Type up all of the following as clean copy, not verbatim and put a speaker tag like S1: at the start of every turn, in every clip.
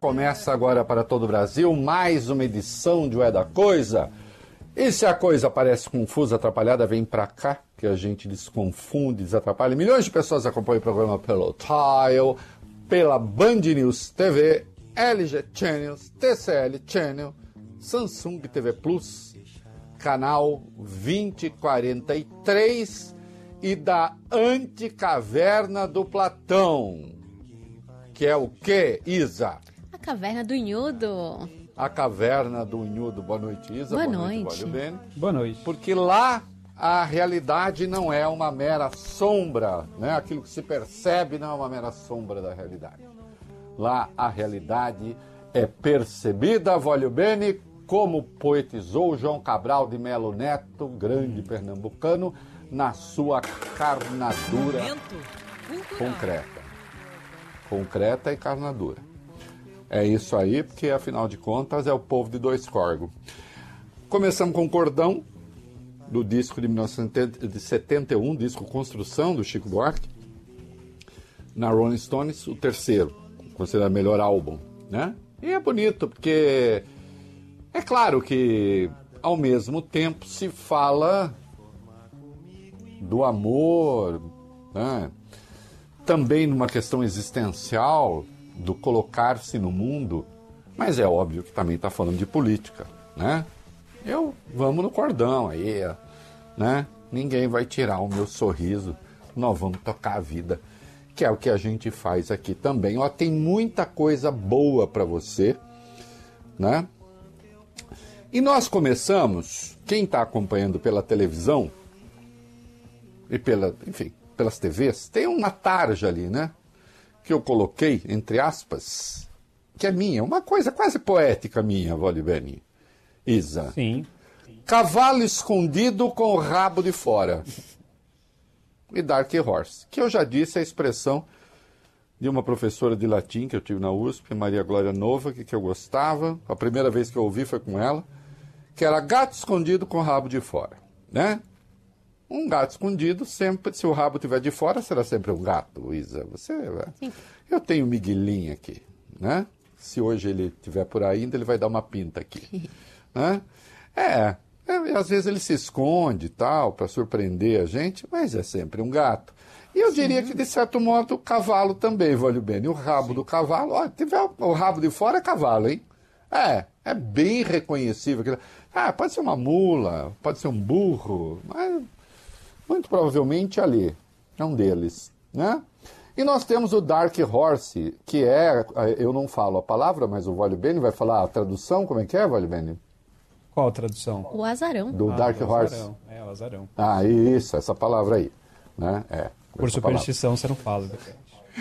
S1: Começa agora para todo o Brasil mais uma edição de O É da Coisa. E se a coisa parece confusa, atrapalhada, vem pra cá, que a gente desconfunde, desatrapalha. Milhões de pessoas acompanham o programa pelo Tile, pela Band News TV, LG Channels, TCL Channel, Samsung TV Plus, canal 2043 e da Anticaverna do Platão. Que é o quê, Isa?
S2: A Caverna do Unhudo.
S1: A Caverna do Unhudo. Boa noite, Isa.
S2: Boa noite.
S1: Boa noite. Porque lá a realidade não é uma mera sombra, né? Aquilo que se percebe não é uma mera sombra da realidade. Lá a realidade é percebida, voglio bene, como poetizou João Cabral de Melo Neto, grande pernambucano, na sua carnadura concreta. Concreta e carnadura. É isso aí, porque afinal de contas é o povo de dois córregos. Começamos com o Cordão, do disco de 1971, disco Construção, do Chico Buarque. Na Rolling Stones, o terceiro, considerado o melhor álbum, né? E é bonito, porque é claro que ao mesmo tempo se fala do amor, né? Também numa questão existencial, do colocar-se no mundo, mas é óbvio que também está falando de política, né? Vamos no cordão aí, né? Ninguém vai tirar o meu sorriso, nós vamos tocar a vida, que é o que a gente faz aqui também. Ó, tem muita coisa boa para você, né? E nós começamos, quem está acompanhando pela televisão e pelas TVs, tem uma tarja ali, né? Que eu coloquei, entre aspas, que é minha, uma coisa quase poética minha, voglio bene, Isa.
S3: Sim.
S1: Cavalo escondido com o rabo de fora. E Dark Horse, que eu já disse a expressão de uma professora de latim que eu tive na USP, Maria Glória Nova, que eu gostava, a primeira vez que eu ouvi foi com ela, que era gato escondido com o rabo de fora, né? Um gato escondido, sempre, se o rabo estiver de fora, será sempre um gato, Isa.
S2: Sim.
S1: Eu tenho o Miguelinho aqui, né? Se hoje ele estiver por aí, ainda ele vai dar uma pinta aqui, né? Às vezes ele se esconde e tal, para surpreender a gente, mas é sempre um gato. E eu diria que, de certo modo, o cavalo também, voglio bene. O rabo do cavalo, ó, tiver o rabo de fora é cavalo, hein? É bem reconhecível. Pode ser uma mula, pode ser um burro, mas muito provavelmente ali é um deles, né? E nós temos o Dark Horse, que é, eu não falo a palavra, mas o voglio bene vai falar a tradução, como é que é, voglio bene?
S3: Qual a tradução?
S2: O azarão.
S1: Do Dark Horse.
S3: Azarão. É, o azarão.
S1: Isso, essa palavra aí, né?
S3: Por superstição você não fala, depende.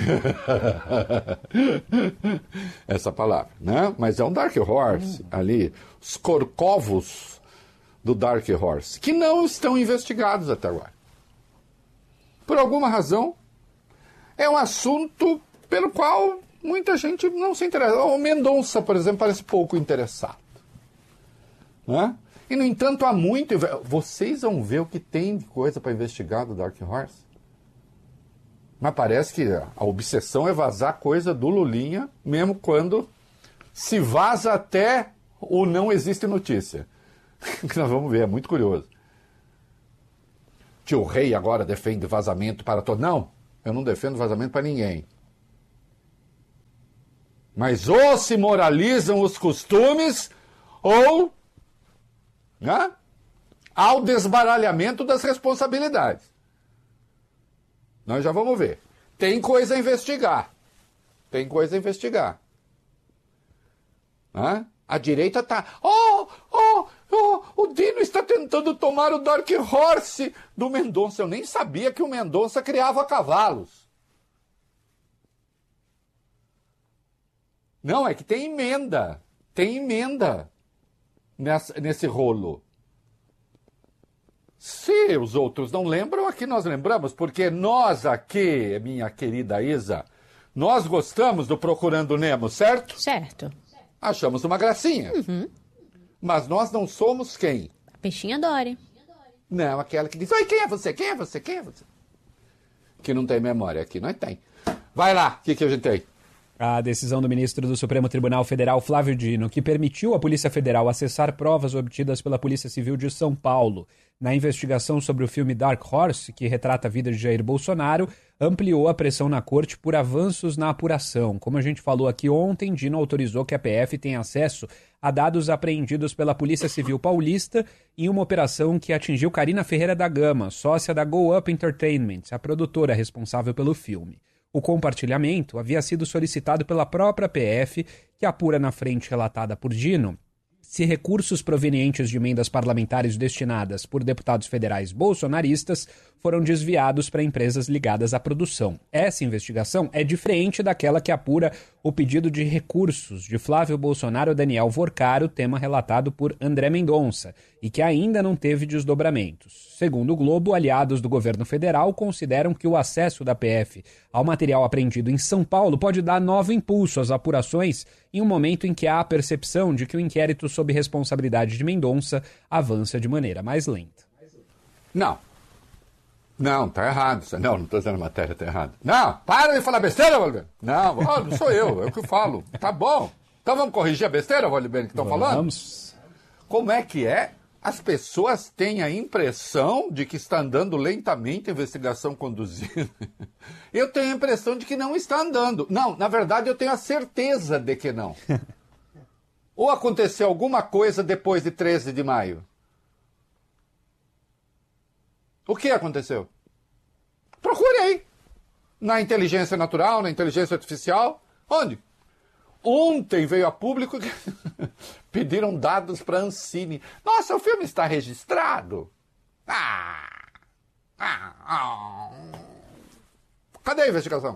S1: Essa palavra, né? Mas é um Dark Horse ali, os corcovos do Dark Horse, que não estão investigados até agora. Por alguma razão, é um assunto pelo qual muita gente não se interessa. O Mendonça, por exemplo, parece pouco interessado, né? E, no entanto, há muito... Vocês vão ver o que tem de coisa para investigar do Dark Horse. Mas parece que a obsessão é vazar coisa do Lulinha, mesmo quando se vaza até o não existe notícia. Que nós vamos ver, é muito curioso. Tio Rei agora defende vazamento para todos. Não, eu não defendo vazamento para ninguém. Mas ou se moralizam os costumes, ou, né, ao desbaralhamento das responsabilidades. Nós já vamos ver. Tem coisa a investigar. Tem coisa a investigar. Né? A direita está... o Dino está tentando tomar o Dark Horse do Mendonça. Eu nem sabia que o Mendonça criava cavalos. Não, é que tem emenda. Tem emenda nesse rolo. Se os outros não lembram, aqui nós lembramos, porque nós aqui, minha querida Isa, nós gostamos do Procurando Nemo, certo?
S2: Certo.
S1: Achamos uma gracinha.
S2: Uhum.
S1: Mas nós não somos quem?
S2: A peixinha Dory.
S1: Não, aquela que diz, oi, quem é você? Quem é você? Quem é você? Que não tem memória aqui, nós tem. Vai lá, o que a gente tem?
S3: A decisão do ministro do Supremo Tribunal Federal, Flávio Dino, que permitiu à Polícia Federal acessar provas obtidas pela Polícia Civil de São Paulo na investigação sobre o filme Dark Horse, que retrata a vida de Jair Bolsonaro, ampliou a pressão na corte por avanços na apuração. Como a gente falou aqui ontem, Dino autorizou que a PF tenha acesso a dados apreendidos pela Polícia Civil Paulista em uma operação que atingiu Carina Ferreira da Gama, sócia da Go Up Entertainment, a produtora responsável pelo filme. O compartilhamento havia sido solicitado pela própria PF, que apura na frente relatada por Dino se recursos provenientes de emendas parlamentares destinadas por deputados federais bolsonaristas foram desviados para empresas ligadas à produção. Essa investigação é diferente daquela que apura o pedido de recursos de Flávio Bolsonaro e Daniel Vorcaro, tema relatado por André Mendonça, e que ainda não teve desdobramentos. Segundo o Globo, aliados do governo federal consideram que o acesso da PF ao material apreendido em São Paulo pode dar novo impulso às apurações em um momento em que há a percepção de que o inquérito sob responsabilidade de Mendonça avança de maneira mais lenta.
S1: Não, tá errado. Não tô dizendo a matéria, tá errado. Não, para de falar besteira, Valber. Não sou eu, é o que eu falo. Tá bom. Então vamos corrigir a besteira, Valber, que estão falando?
S3: Vamos.
S1: Como é que é? As pessoas têm a impressão de que está andando lentamente a investigação conduzida. Eu tenho a impressão de que não está andando. Não, na verdade eu tenho a certeza de que não. Ou aconteceu alguma coisa depois de 13 de maio? O que aconteceu? Procure aí. Na inteligência natural, na inteligência artificial. Onde? Ontem veio a público que pediram dados para a Ancine. Nossa, o filme está registrado. Cadê a investigação?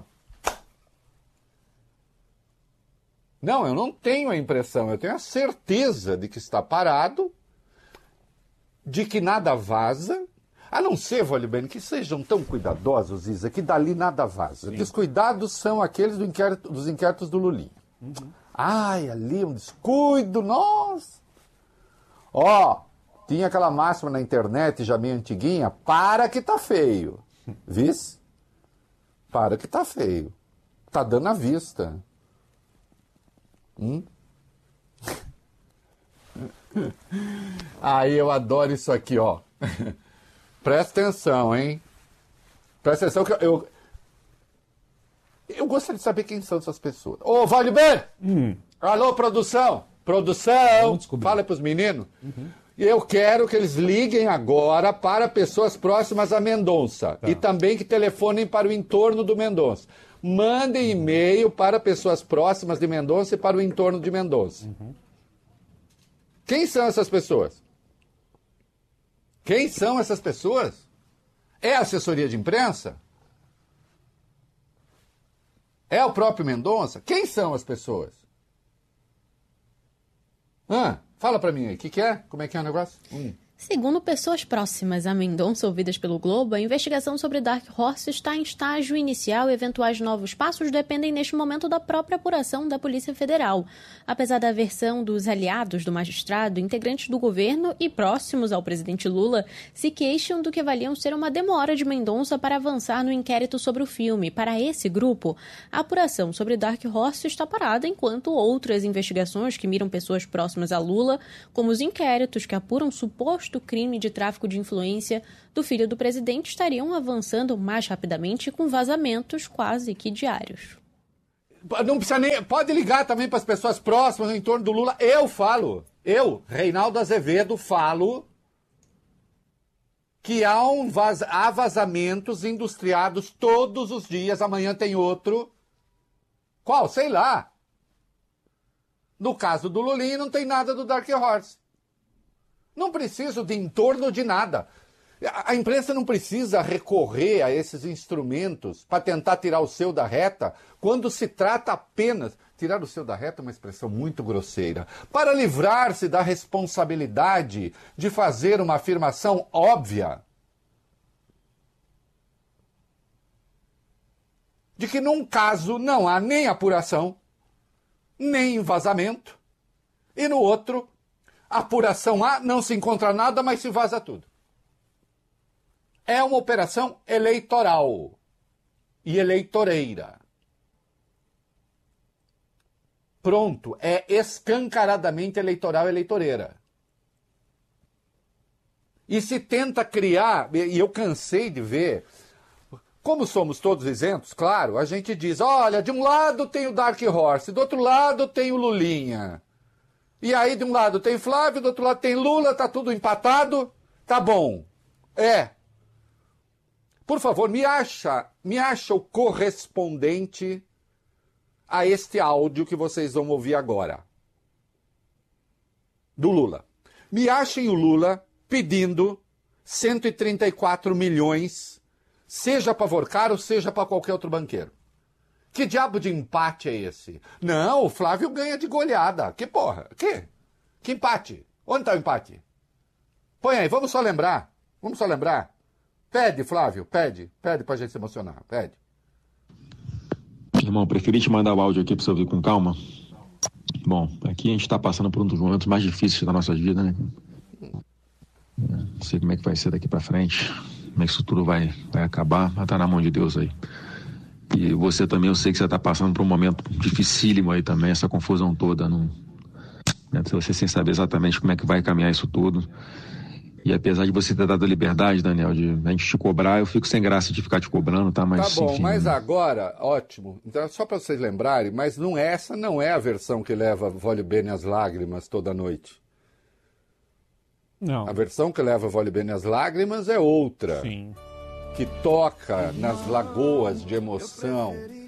S1: Não, eu não tenho a impressão, eu tenho a certeza de que está parado, de que nada vaza, a não ser, Valibene, que sejam tão cuidadosos, Isa, que dali nada vaza. Sim. Descuidados são aqueles dos inquéritos do Lulinha. Ai, ali um descuido, nossa! Tinha aquela máxima na internet, já meio antiguinha, para que tá feio. Vis? Para que tá feio. Tá dando à vista. Aí eu adoro isso aqui, ó. Presta atenção, hein? Presta atenção que eu gostaria de saber quem são essas pessoas. Ô, Valber! Alô, produção! Produção! Fala pros meninos. Eu quero que eles liguem agora para pessoas próximas a Mendonça. Tá. E também que telefonem para o entorno do Mendonça. Mandem e-mail para pessoas próximas de Mendonça e para o entorno de Mendonça. Quem são essas pessoas? Quem são essas pessoas? É a assessoria de imprensa? É o próprio Mendonça? Quem são as pessoas? Fala pra mim aí, o que é? Como é que é o negócio?
S2: Segundo pessoas próximas a Mendonça ouvidas pelo Globo, a investigação sobre Dark Horse está em estágio inicial e eventuais novos passos dependem neste momento da própria apuração da Polícia Federal. Apesar da versão dos aliados do magistrado, integrantes do governo e próximos ao presidente Lula se queixam do que avaliam ser uma demora de Mendonça para avançar no inquérito sobre o filme. Para esse grupo, a apuração sobre Dark Horse está parada enquanto outras investigações que miram pessoas próximas a Lula, como os inquéritos que apuram suposto crime de tráfico de influência do filho do presidente, estariam avançando mais rapidamente com vazamentos quase que diários.
S1: Não precisa nem... Pode ligar também para as pessoas próximas no entorno do Lula. Eu, Reinaldo Azevedo, falo que há vazamentos industriados todos os dias. Amanhã tem outro. Qual? Sei lá. No caso do Lulinha não tem nada do Dark Horse. Não preciso de entorno de nada. A imprensa não precisa recorrer a esses instrumentos para tentar tirar o seu da reta, quando se trata apenas... Tirar o seu da reta é uma expressão muito grosseira. Para livrar-se da responsabilidade de fazer uma afirmação óbvia. De que num caso não há nem apuração, nem vazamento, e no outro... apuração A, não se encontra nada, mas se vaza tudo. É uma operação eleitoral e eleitoreira. Pronto, é escancaradamente eleitoreira. E se tenta criar, e eu cansei de ver, como somos todos isentos, claro, a gente diz, olha, de um lado tem o Dark Horse, do outro lado tem o Lulinha. E aí de um lado tem Flávio, do outro lado tem Lula, tá tudo empatado, tá bom. Por favor, me acha o correspondente a este áudio que vocês vão ouvir agora. Do Lula. Me achem o Lula pedindo 134 milhões, seja para Vorcaro, seja para qualquer outro banqueiro. Que diabo de empate é esse? Não, o Flávio ganha de goleada. Que porra? Que empate? Onde está o empate? Põe aí, vamos só lembrar. Pede, Flávio, pede pra gente se emocionar, pede.
S4: Irmão, preferi te mandar o áudio aqui pra você ouvir com calma. Bom, aqui a gente tá passando por um dos momentos mais difíceis da nossa vida, né? Não sei como é que vai ser daqui pra frente, como é que isso tudo vai acabar, mas tá na mão de Deus aí. E você também, eu sei que você tá passando por um momento dificílimo aí também, essa confusão toda, né? Você sem saber exatamente como é que vai caminhar isso tudo. E apesar de você ter dado a liberdade, Daniel, de a gente te cobrar, eu fico sem graça de ficar te cobrando, tá? Mas,
S1: tá bom,
S4: enfim,
S1: mas agora, ótimo. Então, só para vocês lembrarem, mas essa não é a versão que leva Vole Bene as lágrimas toda noite.
S3: Não.
S1: A versão que leva Vole Bene as lágrimas é outra.
S3: Sim.
S1: Que toca nas lagoas de emoção